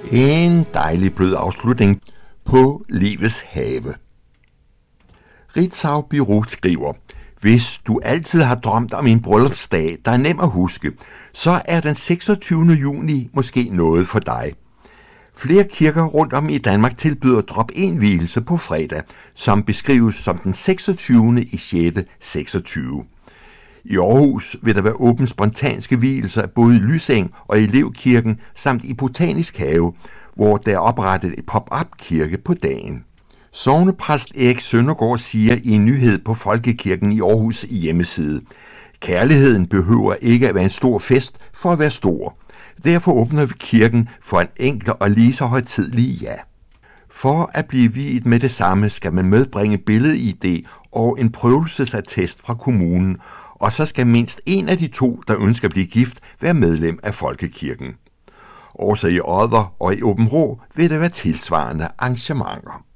En dejlig blød afslutning på livets have. Ritzau Biro skriver: Hvis du altid har drømt om en bryllupsdag, der er nem at huske, så er den 26. juni måske noget for dig. Flere kirker rundt om i Danmark tilbyder drop-in-vielse på fredag, som beskrives som den 26. i 6. 26. I Aarhus vil der være åbne spontanske vielser både i Lyseng og i Elevkirken samt i Botanisk Have, hvor der er oprettet et pop-up kirke på dagen. Sognepræst Erik Søndergaard siger i en nyhed på Folkekirken i Aarhus hjemmeside: Kærligheden behøver ikke at være en stor fest for at være stor. Derfor åbner vi kirken for en enkel og lige så højtidelig ja. For at blive viet med det samme skal man medbringe billed-ID og en prøvelsesattest fra kommunen, og så skal mindst en af de to, der ønsker at blive gift, være medlem af Folkekirken. Også i Odder og i Aabenraa vil der være tilsvarende arrangementer.